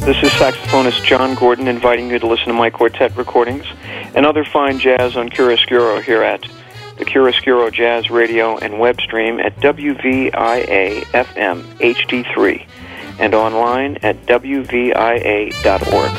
This is saxophonist John Gordon inviting you to listen to my quartet recordings and other fine jazz on Chiaroscuro here at the Chiaroscuro Jazz Radio and web stream at WVIA-FM HD3 and online at WVIA.org.